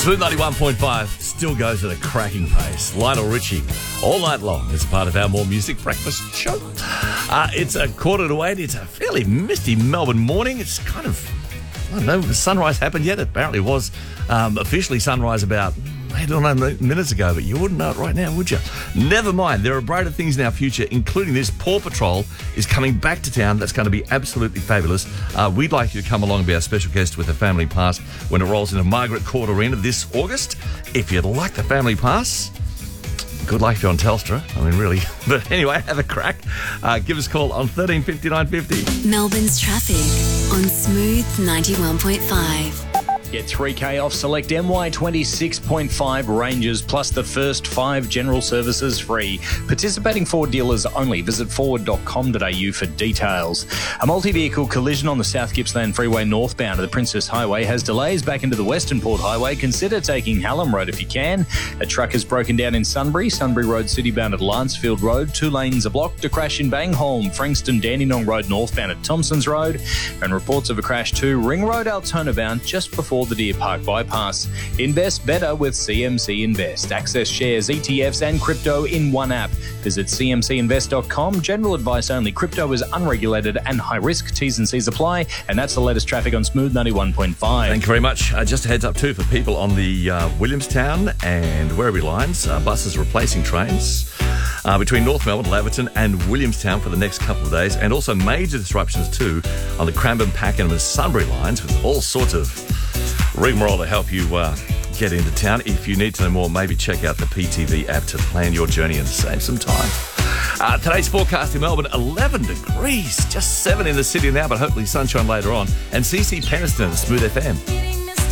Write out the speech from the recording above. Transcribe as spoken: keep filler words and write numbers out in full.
Smooth ninety-one point five still goes at a cracking pace. Lionel Richie, all night long, as part of our More Music breakfast show. Uh, it's a quarter to eight. It's a fairly misty Melbourne morning. It's kind of, I don't know, the sunrise happened yet? It apparently was um, officially sunrise about, I don't know, minutes ago, but you wouldn't know it right now, would you? Never mind. There are brighter things in our future, including this. Paw Patrol is coming back to town. That's going to be absolutely fabulous. Uh, we'd like you to come along and be our special guest with a family pass when it rolls into Margaret Court Arena this August. If you'd like the family pass, good luck if you're on Telstra. I mean, really. But anyway, have a crack. Uh, give us a call on thirteen fifty-nine fifty. Melbourne's traffic on Smooth ninety-one point five. Get three K off select M Y twenty-six point five ranges plus the first five general services free. Participating Ford dealers only. Visit ford dot com dot a u for details. A multi-vehicle collision on the South Gippsland Freeway northbound of the Princess Highway has delays back into the Western Port Highway. Consider taking Hallam Road if you can. A truck has broken down in Sunbury. Sunbury Road citybound at Lancefield Road. Two lanes are blocked. A crash in Bangholm. Frankston Dandenong Road northbound at Thompsons Road. And reports of a crash too. Ring Road Altona bound just before the Deer Park bypass. Invest better with C M C Invest. Access shares, E T Fs and crypto in one app. Visit c m c invest dot com. General advice only. Crypto is unregulated and high risk. T's and C's apply. And that's the latest traffic on Smooth ninety-one point five. Thank you very much. Uh, just a heads up too for people on the uh, Williamstown and Werribee lines. Uh, buses replacing trains uh, between North Melbourne, Laverton and Williamstown for the next couple of days. And also major disruptions too on the Cranbourne, Pakenham and Sunbury lines with all sorts of rigmarole to help you uh, get into town. If you need to know more, maybe check out the P T V app to plan your journey and save some time. Uh, today's forecast in Melbourne, eleven degrees, just seven in the city now, but hopefully sunshine later on. And C C Peniston at Smooth F M.